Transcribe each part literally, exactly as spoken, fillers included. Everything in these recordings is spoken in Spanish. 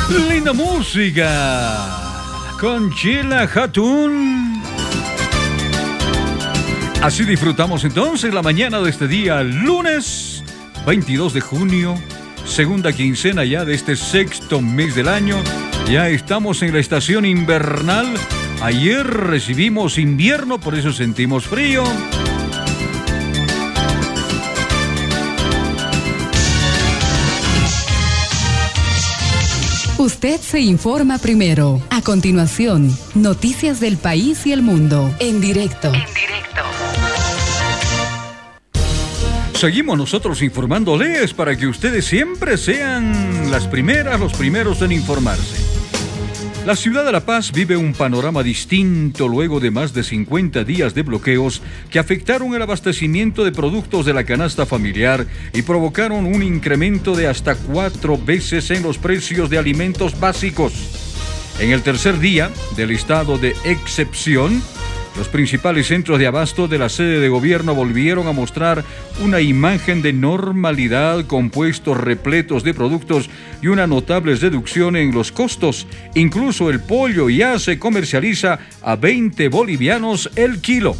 Linda música con Sheila Hatun. Así disfrutamos entonces la mañana de este día, lunes veintidós de junio, segunda quincena ya de este sexto mes del año. Ya estamos en la estación invernal. Ayer recibimos invierno, por eso sentimos frío. Usted se informa primero. A continuación, noticias del país y el mundo. En directo. En directo. Seguimos nosotros informándoles para que ustedes siempre sean las primeras, los primeros en informarse. La ciudad de La Paz vive un panorama distinto luego de más de cincuenta días de bloqueos que afectaron el abastecimiento de productos de la canasta familiar y provocaron un incremento de hasta cuatro veces en los precios de alimentos básicos. En el tercer día del estado de excepción, los principales centros de abasto de la sede de gobierno volvieron a mostrar una imagen de normalidad con puestos repletos de productos y una notable reducción en los costos. Incluso el pollo ya se comercializa a veinte bolivianos el kilo.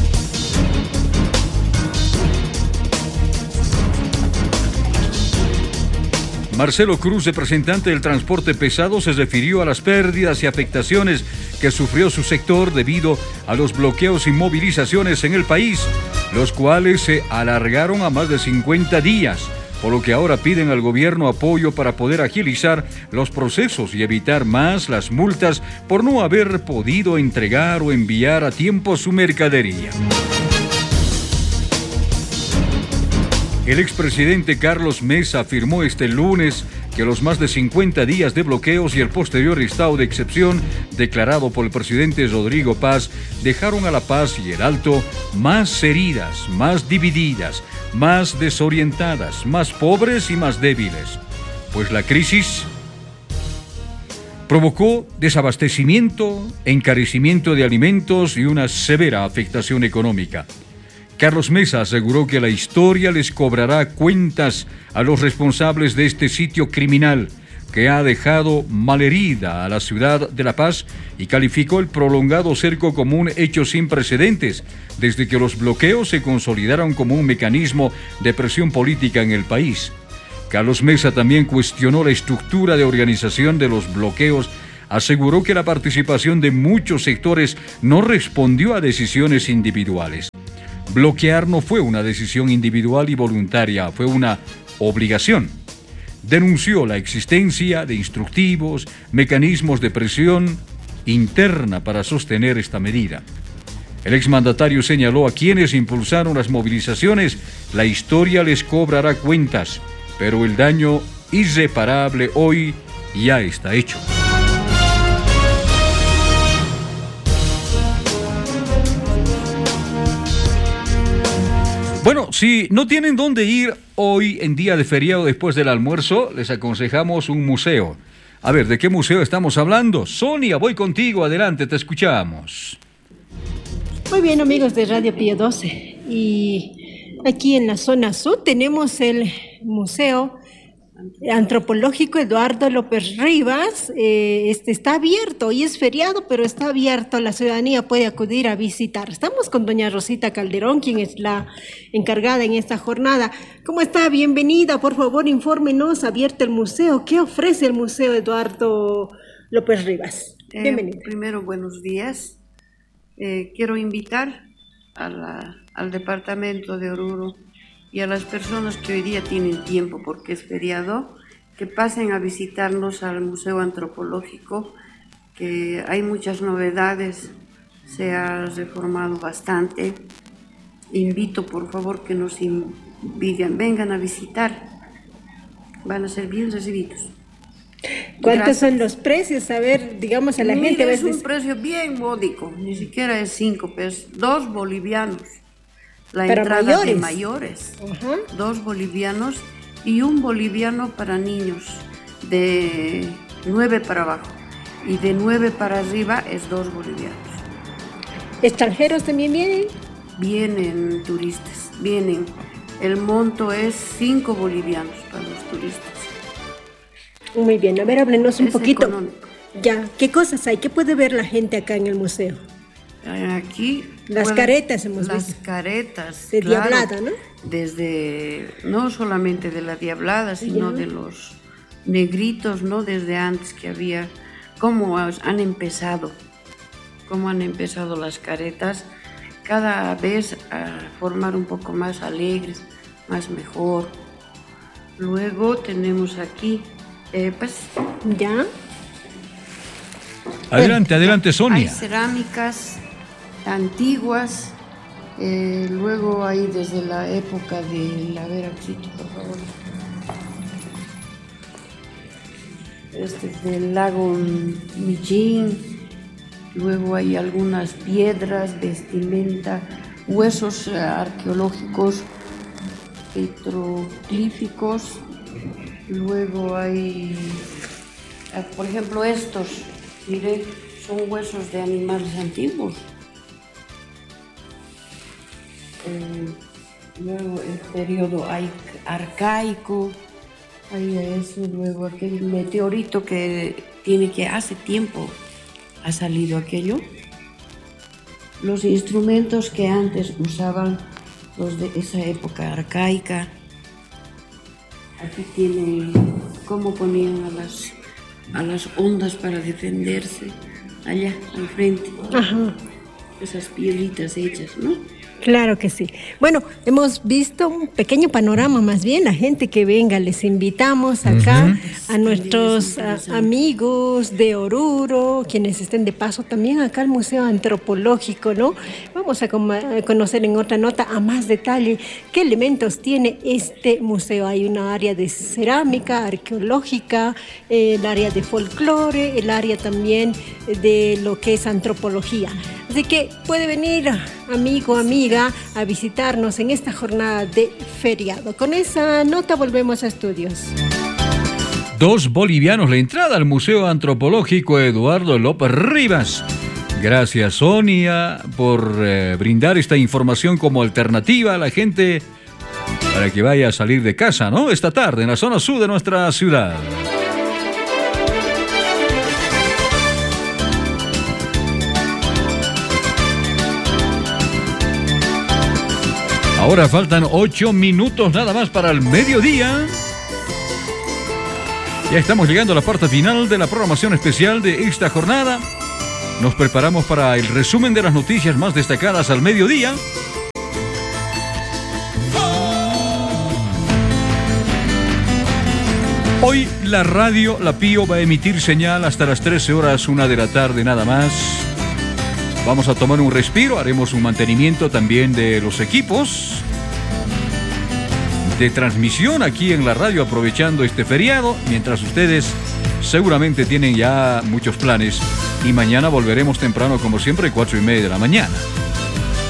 Marcelo Cruz, representante del transporte pesado, se refirió a las pérdidas y afectaciones que sufrió su sector debido a los bloqueos y movilizaciones en el país, los cuales se alargaron a más de cincuenta días, por lo que ahora piden al gobierno apoyo para poder agilizar los procesos y evitar más las multas por no haber podido entregar o enviar a tiempo su mercadería. El expresidente Carlos Mesa afirmó este lunes que los más de cincuenta días de bloqueos y el posterior estado de excepción declarado por el presidente Rodrigo Paz dejaron a La Paz y el Alto más heridas, más divididas, más desorientadas, más pobres y más débiles. Pues la crisis provocó desabastecimiento, encarecimiento de alimentos y una severa afectación económica. Carlos Mesa aseguró que la historia les cobrará cuentas a los responsables de este sitio criminal que ha dejado malherida a la ciudad de La Paz y calificó el prolongado cerco como un hecho sin precedentes desde que los bloqueos se consolidaron como un mecanismo de presión política en el país. Carlos Mesa también cuestionó la estructura de organización de los bloqueos. Aseguró que la participación de muchos sectores no respondió a decisiones individuales. Bloquear no fue una decisión individual y voluntaria, fue una obligación. Denunció la existencia de instructivos, mecanismos de presión interna para sostener esta medida. El exmandatario señaló a quienes impulsaron las movilizaciones, la historia les cobrará cuentas, pero el daño irreparable hoy ya está hecho. Bueno, si no tienen dónde ir hoy en día de feriado después del almuerzo, les aconsejamos un museo. A ver, ¿de qué museo estamos hablando? Sonia, voy contigo, adelante, te escuchamos. Muy bien, amigos de Radio Pío doce. Y aquí en la zona sur tenemos el Museo Antropológico Eduardo López Rivas. Eh, este está abierto, hoy es feriado, pero está abierto, la ciudadanía puede acudir a visitar. Estamos con doña Rosita Calderón, quien es la encargada en esta jornada. ¿Cómo está? Bienvenida, por favor, infórmenos, abierto el museo. ¿Qué ofrece el Museo Eduardo López Rivas? Eh, Bienvenida. Primero, buenos días. Eh, quiero invitar a la, al departamento de Oruro y a las personas que hoy día tienen tiempo porque es feriado, que pasen a visitarnos al Museo Antropológico, que hay muchas novedades, se ha reformado bastante. Invito por favor que nos inviten, vengan a visitar, van a ser bien recibidos. ¿Cuántos Gracias. son los precios? A ver, digamos a la Mira, gente. es un precio bien módico, ni siquiera es cinco pesos, dos bolivianos. La Para entrada mayores. de mayores, Uh-huh. dos bolivianos y un boliviano para niños de nueve para abajo y de nueve para arriba es dos bolivianos. ¿Extranjeros también vienen? Vienen turistas, vienen. El monto es cinco bolivianos para los turistas. Muy bien, a ver, háblenos un Es poquito. económico. Ya, ¿qué cosas hay? ¿Qué puede ver la gente acá en el museo? Aquí Las puede- caretas hemos las visto. caretas De claro, Diablada, ¿no? Desde no solamente de la Diablada, sino Ya. de los negritos, no desde antes que había, cómo han empezado, cómo han empezado las caretas, cada vez a formar un poco más alegres, más mejor. Luego tenemos aquí, eh, pues, Ya. Adelante, adelante, hay Sonia. cerámicas antiguas, eh, luego hay desde la época de la Vera, por favor. Este es del lago Millín, luego hay algunas piedras, vestimenta, huesos eh, arqueológicos, petroglíficos, luego hay, eh, por ejemplo, estos, mire, son huesos de animales antiguos. Eh, luego el periodo aic- arcaico, hay eso, luego aquel meteorito que tiene que hace tiempo ha salido aquello. Los instrumentos que antes usaban los de esa época arcaica. Aquí tiene cómo ponían a las, a las ondas para defenderse, allá al frente. Ajá. Esas piedritas hechas, ¿no? Claro que sí. Bueno, hemos visto un pequeño panorama, más bien, la gente que venga, les invitamos acá a nuestros a, amigos de Oruro, quienes estén de paso también acá al Museo Antropológico, ¿no? Vamos a, com- a conocer en otra nota a más detalle qué elementos tiene este museo. Hay una área de cerámica, arqueológica, eh, el área de folclore, el área también de lo que es antropología. Así que puede venir, amigo, amiga, a visitarnos en esta jornada de feriado. Con esa nota volvemos a estudios. Dos bolivianos la entrada al Museo Antropológico Eduardo López Rivas. Gracias, Sonia, por eh, brindar esta información como alternativa a la gente para que vaya a salir de casa, ¿no? Esta tarde en la zona sur de nuestra ciudad. Ahora faltan ocho minutos nada más para el mediodía. Ya estamos llegando a la parte final de la programación especial de esta jornada. Nos preparamos para el resumen de las noticias más destacadas al mediodía. Hoy la radio La Pío va a emitir señal hasta las trece horas, una de la tarde nada más. Vamos a tomar un respiro, haremos un mantenimiento también de los equipos de transmisión aquí en la radio, aprovechando este feriado, mientras ustedes seguramente tienen ya muchos planes. Y mañana volveremos temprano, como siempre, cuatro y media de la mañana.